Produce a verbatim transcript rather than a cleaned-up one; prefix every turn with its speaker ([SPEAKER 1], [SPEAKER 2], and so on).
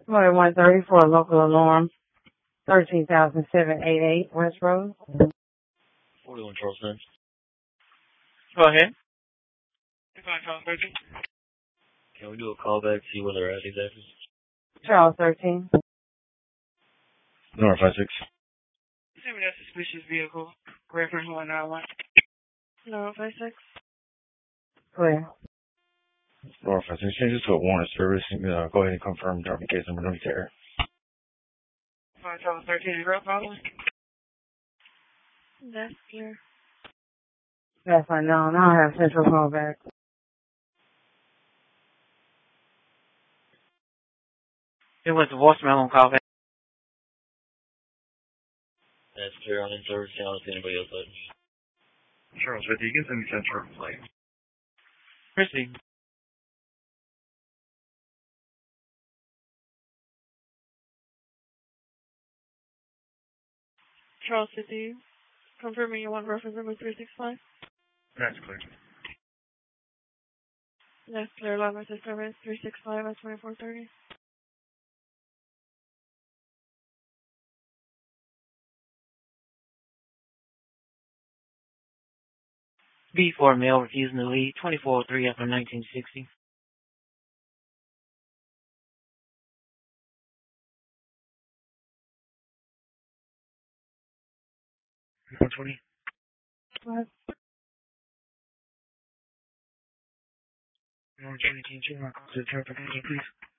[SPEAKER 1] Morning one thirty for a local alarm, thirteen thousand seven eighty-eight West Road.
[SPEAKER 2] forty-one Charleston.
[SPEAKER 3] Go ahead. Charles thirteen.
[SPEAKER 2] Can we do a call back, see where they're at exactly?
[SPEAKER 1] Charles thirteen.
[SPEAKER 2] North five six.
[SPEAKER 3] Send me that suspicious vehicle. Reference one nine one. No, five six.
[SPEAKER 1] Clear.
[SPEAKER 2] North five six. Change this to a warrant service. Uh, go ahead and confirm driving case number no terror.
[SPEAKER 3] Five Charles thirteen. Girl following. That's clear.
[SPEAKER 1] That's unknown. I don't have central callback.
[SPEAKER 3] It was a voicemail on call back.
[SPEAKER 2] That's clear on in service. I don't see anybody else. But...
[SPEAKER 4] Charles fifty, you can send me central flight.
[SPEAKER 3] Christy. Charles fifty. Confirming you want reference number three six five.
[SPEAKER 4] That's clear.
[SPEAKER 3] That's clear. Allow my service three six five at twenty-four thirty. B four male refusing to lead, twenty-four oh three after nineteen sixty.
[SPEAKER 4] one twenty.
[SPEAKER 1] What?
[SPEAKER 4] one twenty, can you check my call to the traffic agent, please?